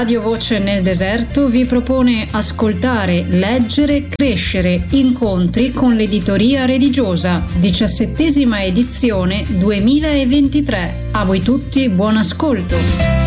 Radio Voce nel Deserto vi propone ascoltare, leggere, crescere, incontri con l'editoria religiosa, 17ª edizione 2023. A voi tutti buon ascolto.